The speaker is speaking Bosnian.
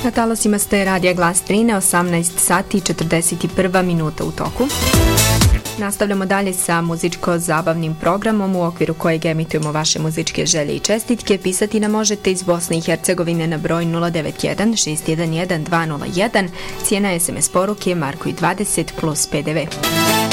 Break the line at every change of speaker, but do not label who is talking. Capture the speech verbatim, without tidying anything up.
Na talasima ste Radija Glas Drine, osamnaest sati i četrdeset jedna minuta u toku. Nastavljamo dalje sa muzičko-zabavnim programom u okviru kojeg emitujemo vaše muzičke želje i čestitke. Pisati nam možete iz Bosne i Hercegovine na broj nula devet jedan šest jedan jedan dva nula jedan. Cijena es em es poruke Marko i dvadeset plus pe de ve.